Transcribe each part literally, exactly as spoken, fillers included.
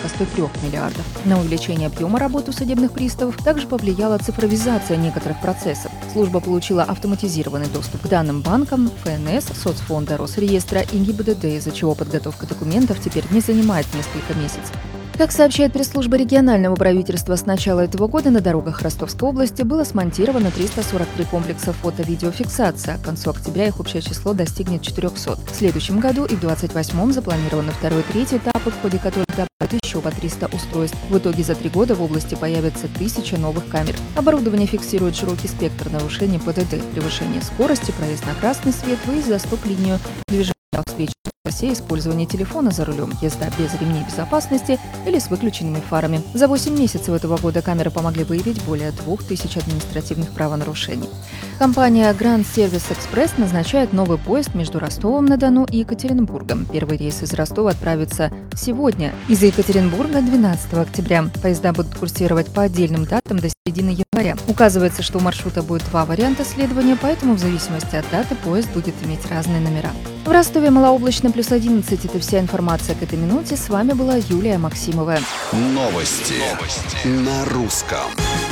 сто три миллиардов. На увеличение объема работы судебных приставов также повлияла цифровизация некоторых процессов. Служба получила автоматизированный доступ к данным банкам, ФНС, Соцфонда, Росреестра и ГИБДД, из-за чего подготовка документов теперь не занимает несколько месяцев. Как сообщает пресс-служба регионального правительства, с начала этого года на дорогах Ростовской области было смонтировано триста сорок три комплекса фото-видеофиксации, а к концу октября их общее число достигнет четырехсот. В следующем году и в двадцать восьмом запланированы второй и третий этапы, в ходе которых добавят еще по триста устройств. В итоге за три года в области появится тысяча новых камер. Оборудование фиксирует широкий спектр нарушений ПДД, превышение скорости, проезд на красный свет, выезд за стоп-линию, движение встречи в полосе, использование телефона за рулем, езда без ремней безопасности или с выключенными фарами. За восемь месяцев этого года камеры помогли выявить более двух тысяч административных правонарушений. Компания Grand Service Express назначает новый поезд между Ростовом-на-Дону и Екатеринбургом. Первый рейс из Ростова отправится сегодня. Из Екатеринбурга двенадцатого октября. Поезда будут курсировать по отдельным датам до середины января. Указывается, что у маршрута будет два варианта следования, поэтому в зависимости от даты поезд будет иметь разные номера. В Ростове малооблачно плюс одиннадцать. Это вся информация к этой минуте. С вами была Юлия Максимова. Новости, Новости. На русском.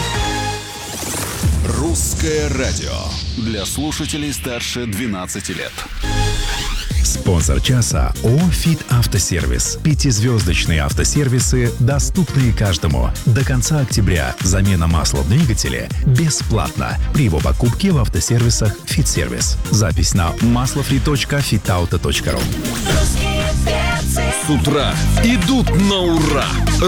Русское радио для слушателей старше двенадцати лет. Спонсор часа ООО «Фит Автосервис». Пятизвездочные автосервисы, доступные каждому. До конца октября замена масла в двигателе бесплатна при его покупке в автосервисах «Фит Сервис». Запись на маслофри точка фитауто точка ру. С утра идут на ура.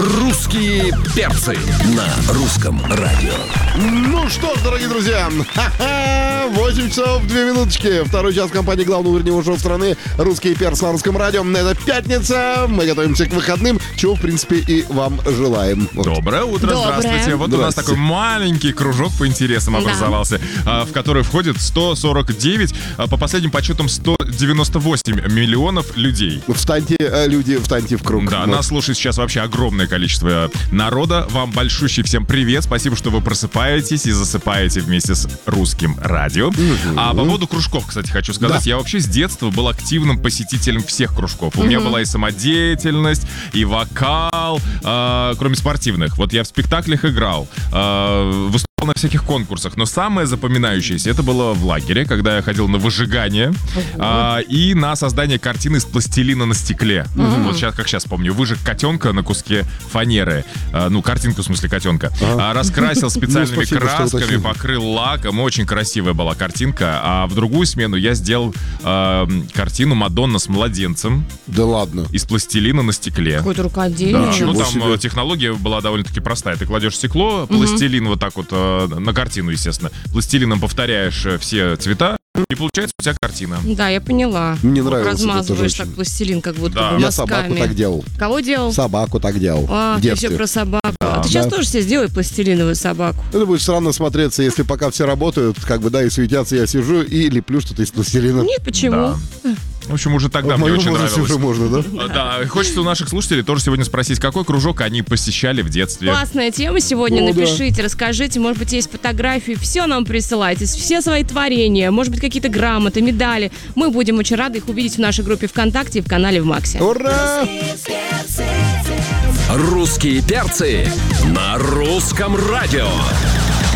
Русские перцы на русском радио. Ну что ж, дорогие друзья, ха-ха, восемь часов две минуточки. Второй час компании главного утреннего шоу страны «Русские перцы» на русском радио. Это пятница, мы готовимся к выходным, чего, в принципе, и вам желаем. Вот. Доброе утро, Доброе. Здравствуйте. Вот у нас такой маленький кружок по интересам Да. образовался, а, в который входит сто сорок девять, а, по последним подсчетам сто девяносто восемь миллионов людей. Встаньте, э, люди, встаньте в круг. Да, Вот. нас слушает сейчас вообще огромное количество народа. Вам большущий всем привет. Спасибо, что вы просыпаетесь и засыпаете вместе с русским радио. А по поводу кружков, кстати, хочу сказать. Да. Я вообще с детства был активным посетителем всех кружков. У меня была и самодеятельность, и вокал, а, кроме спортивных. Вот я в спектаклях играл, а, выступал на всяких конкурсах. Но самое запоминающееся это было в лагере, когда я ходил на выжигание а, и на создание картины из пластилина на стекле. Вот сейчас, как сейчас помню, выжег котенка на куске фанеры. А, ну, картинку, в смысле, котенка. А, раскрасил специальными Ну, спасибо, что красками, уточнил. покрыл лаком. Очень красивая была картинка. А в другую смену я сделал а, картину «Мадонна с младенцем» Да ладно. из пластилина на стекле. Какое-то рукоделие. Да, Ничего ну там себе. э, технология была довольно-таки простая. Ты кладешь стекло, пластилин вот так вот э, на картину, естественно. Пластилином повторяешь э, все цвета, и получается у тебя картина. Да, я поняла. Мне Вот нравилось это размазываешь тоже так очень. пластилин, как будто Да. бы Я мазками. собаку так делал. Кого делал? Собаку так делал. А, в ты детстве. все про собаку. а ты сейчас да. тоже себе сделай пластилиновую собаку. Это будет странно смотреться, если пока все работают, как бы, да, и суетятся, я сижу и леплю что-то из пластилина. Нет, почему? Да. В общем, уже тогда В мне моем очень возрасте нравилось. уже можно, да? А, Да, хочется у наших слушателей тоже сегодня спросить, какой кружок они посещали в детстве. Классная тема сегодня. О, да. Напишите, расскажите, может быть, есть фотографии. Все нам присылайте, все свои творения, может быть, какие-то грамоты, медали. Мы будем очень рады их увидеть в нашей группе ВКонтакте и в канале в Максе. Ура! Русские перцы на русском радио.